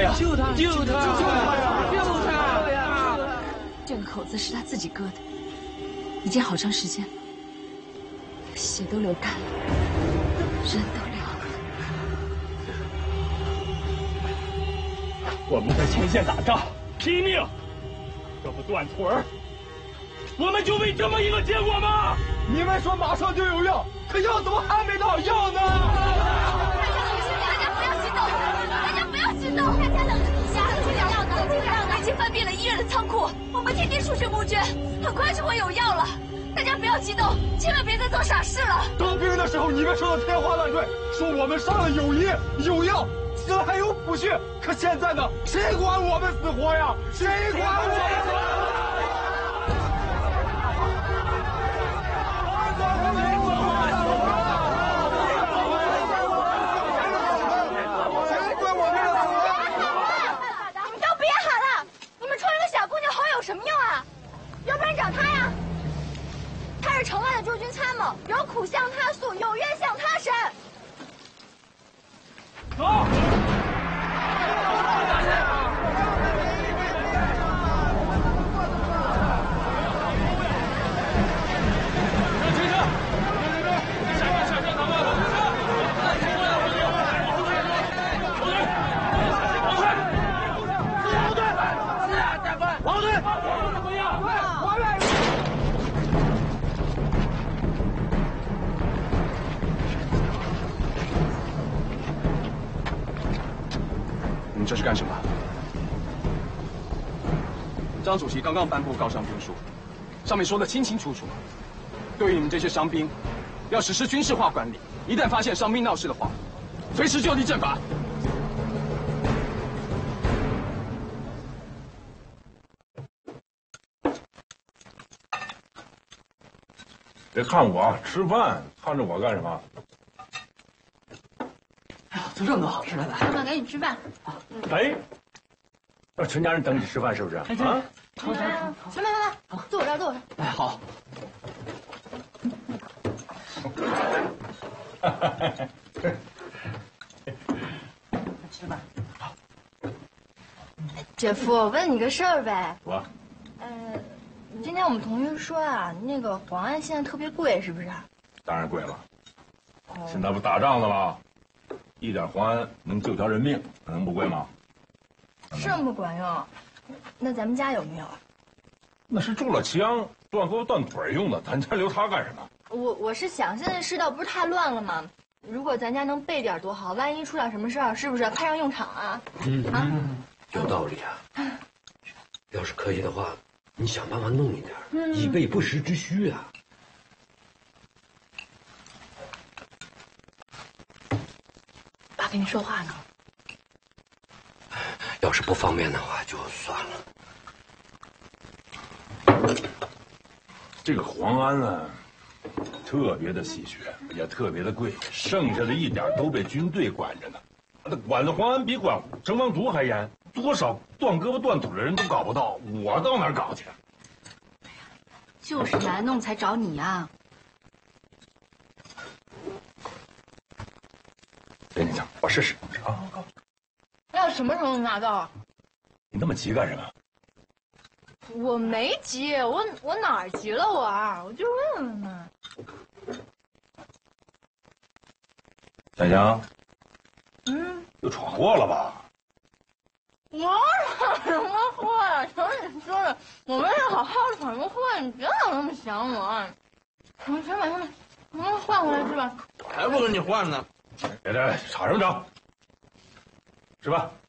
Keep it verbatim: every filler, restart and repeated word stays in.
呀！救他！救他！救他呀！救他呀！ 这个口子是他自己割的，已经好长时间了，血都流干了，人都凉了。 我们在前线打仗，拼命，这不断腿儿，我们就为这么一个结果吗？ 你们说马上就有药，可药怎么还没到药呢？ 大家不要激动，大家不要激动，大家冷静一下，冷静点，冷静点。已经翻遍了医院的仓库，我们天天输血募捐，很快就会有药了。大家不要激动，千万别再做傻事了。 当兵的时候，你们说的天花乱坠，说我们上了有医有药，死了还有补血。可现在呢，谁管我们死活呀？谁管我们死活？ 什么用啊？要不然找他呀！他是城外的驻军参谋，有苦向他诉，有冤向他伸。 走！ 你这是干什么？张主席刚刚颁布高伤兵书，上面说的清清楚楚，对于你们这些伤兵，要实施军事化管理，一旦发现伤兵闹事的话，随时就地正法。 别看我吃饭，看着我干什么？ 哎呀，都这么多好吃的了， 妈妈赶紧吃饭。 哎，要全家人等你吃饭是不是？啊， 来来来来，坐我这儿，坐我这儿。 哎，好。吃饭。 姐夫，我问你个事儿呗。 我。 呃，今天我们同学说啊，那个黄安现在特别贵，是不是？ 当然贵了。现在不打仗了吗？一点黄安能救条人命，能不贵吗？ 这么管用？那咱们家有没有？ 那是中了枪，断胳膊断腿用的，咱家留它干什么？ 我我是想，现在世道不是太乱了吗？如果咱家能备点多好，万一出点什么事儿，是不是派上用场啊？ 嗯啊， 有道理啊。要是可以的话，你想办法弄一点，嗯、以备不时之需啊。 爸跟你说话呢。 要是不方便的话，就算了。 这个黄安啊，特别的稀缺，也特别的贵，剩下的一点都被军队管着呢。那管的黄安比管城防图还严，多少断胳膊断腿的人都搞不到，我到哪儿搞去？ 就是难弄才找你啊！ 给你讲，我试试啊。 要什么时候能拿到啊？ 你那么急干什么？ 我没急，我我哪儿急了我啊？我就问问嘛。 小香， 嗯， 又闯祸了吧？ 我闯什么祸呀？瞧你说的，我们是好好闯个祸，你别老那么想我。我先把他们，能不能换回来是吧？ 还不跟你换呢？ 别别，吵什么吵？吃饭。